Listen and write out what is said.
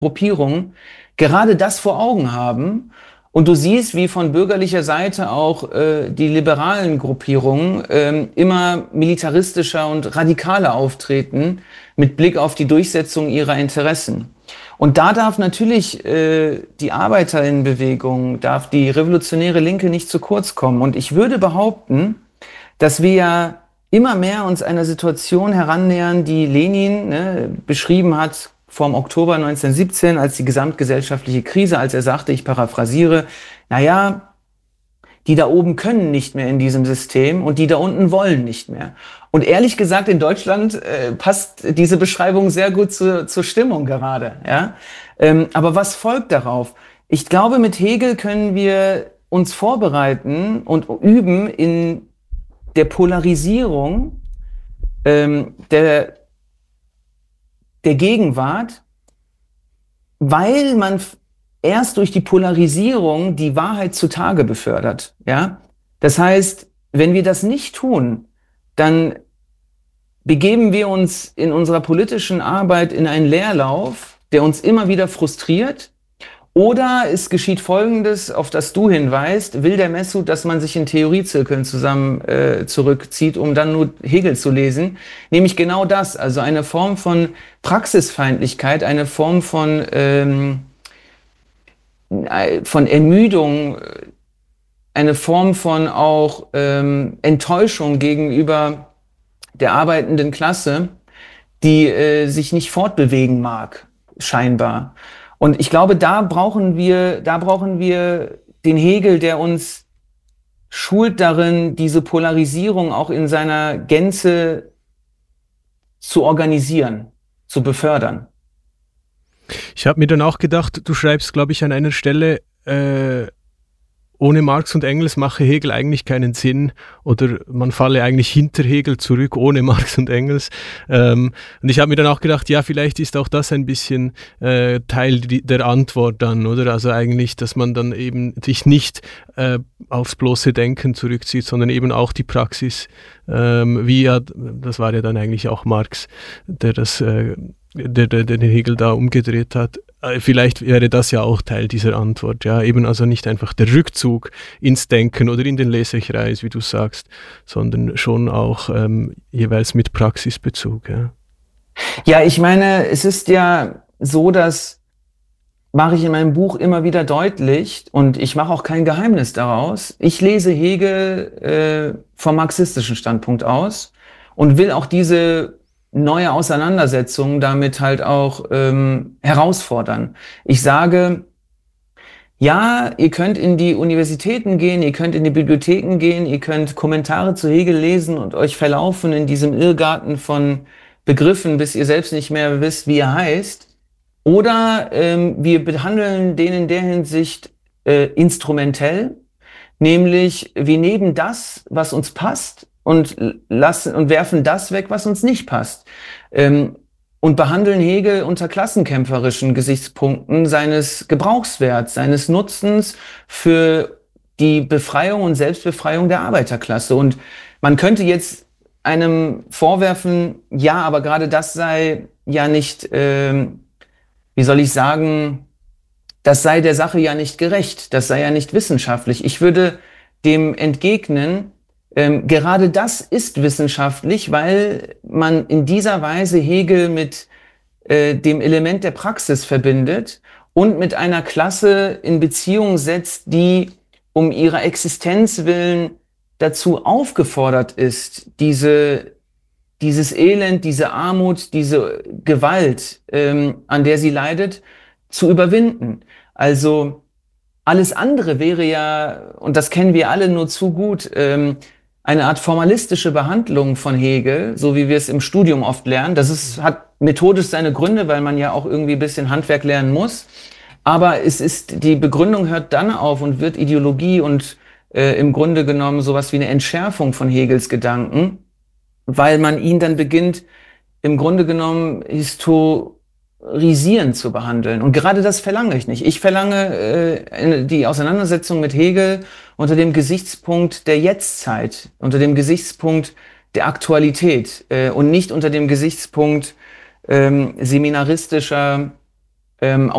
Gruppierungen gerade das vor Augen haben. Und du siehst, wie von bürgerlicher Seite auch die liberalen Gruppierungen immer militaristischer und radikaler auftreten mit Blick auf die Durchsetzung ihrer Interessen. Und da darf natürlich die Arbeiterinnenbewegung, darf die revolutionäre Linke nicht zu kurz kommen. Und ich würde behaupten, dass wir ja immer mehr uns einer Situation herannähern, die Lenin beschrieben hat vom Oktober 1917 als die gesamtgesellschaftliche Krise, als er sagte, ich paraphrasiere, naja, die da oben können nicht mehr in diesem System und die da unten wollen nicht mehr. Und ehrlich gesagt, in Deutschland passt diese Beschreibung sehr gut zur Stimmung gerade. Ja? Aber was folgt darauf? Ich glaube, mit Hegel können wir uns vorbereiten und üben in der Polarisierung der Gegenwart, weil man erst durch die Polarisierung die Wahrheit zutage befördert. Ja? Das heißt, wenn wir das nicht tun, dann begeben wir uns in unserer politischen Arbeit in einen Leerlauf, der uns immer wieder frustriert. Oder es geschieht Folgendes, auf das du hinweist, will der Messoud, dass man sich in Theoriezirkeln zusammen zurückzieht, um dann nur Hegel zu lesen. Nämlich genau das, also eine Form von Praxisfeindlichkeit, eine Form von Ermüdung, eine Form von auch Enttäuschung gegenüber der arbeitenden Klasse, die sich nicht fortbewegen mag, scheinbar. Und ich glaube, da brauchen wir den Hegel, der uns schult darin, diese Polarisierung auch in seiner Gänze zu organisieren, zu befördern. Ich habe mir dann auch gedacht, du schreibst, glaube ich, an einer Stelle, ohne Marx und Engels mache Hegel eigentlich keinen Sinn oder man falle eigentlich hinter Hegel zurück, ohne Marx und Engels. Und ich habe mir dann auch gedacht, ja, vielleicht ist auch das ein bisschen Teil der Antwort dann, oder? Also eigentlich, dass man dann eben sich nicht aufs bloße Denken zurückzieht, sondern eben auch die Praxis, wie ja, das war ja dann eigentlich auch Marx, der den Hegel da umgedreht hat. Vielleicht wäre das ja auch Teil dieser Antwort, ja, eben also nicht einfach der Rückzug ins Denken oder in den Lesekreis, wie du sagst, sondern schon auch jeweils mit Praxisbezug, ja. Ja, ich meine, es ist ja so, das mache ich in meinem Buch immer wieder deutlich und ich mache auch kein Geheimnis daraus. Ich lese Hegel vom marxistischen Standpunkt aus und will auch diese neue Auseinandersetzungen damit halt auch herausfordern. Ich sage, ja, ihr könnt in die Universitäten gehen, ihr könnt in die Bibliotheken gehen, ihr könnt Kommentare zu Hegel lesen und euch verlaufen in diesem Irrgarten von Begriffen, bis ihr selbst nicht mehr wisst, wie er heißt. Oder wir behandeln den in der Hinsicht instrumentell, nämlich wir nehmen das, was uns passt, und werfen das weg, was uns nicht passt. Und behandeln Hegel unter klassenkämpferischen Gesichtspunkten seines Gebrauchswerts, seines Nutzens für die Befreiung und Selbstbefreiung der Arbeiterklasse. Und man könnte jetzt einem vorwerfen, ja, aber gerade das sei ja nicht, wie soll ich sagen, das sei der Sache ja nicht gerecht, das sei ja nicht wissenschaftlich. Ich würde dem entgegnen, gerade das ist wissenschaftlich, weil man in dieser Weise Hegel mit dem Element der Praxis verbindet und mit einer Klasse in Beziehung setzt, die um ihrer Existenz willen dazu aufgefordert ist, dieses Elend, diese Armut, diese Gewalt, an der sie leidet, zu überwinden. Also alles andere wäre ja, und das kennen wir alle nur zu gut, eine Art formalistische Behandlung von Hegel, so wie wir es im Studium oft lernen. Hat methodisch seine Gründe, weil man ja auch irgendwie ein bisschen Handwerk lernen muss. Aber die Begründung hört dann auf und wird Ideologie und im Grunde genommen sowas wie eine Entschärfung von Hegels Gedanken, weil man ihn dann beginnt, im Grunde genommen historisierend zu behandeln. Und gerade das verlange ich nicht. Ich verlange die Auseinandersetzung mit Hegel unter dem Gesichtspunkt der Jetztzeit, unter dem Gesichtspunkt der Aktualität und nicht unter dem Gesichtspunkt seminaristischer ähm,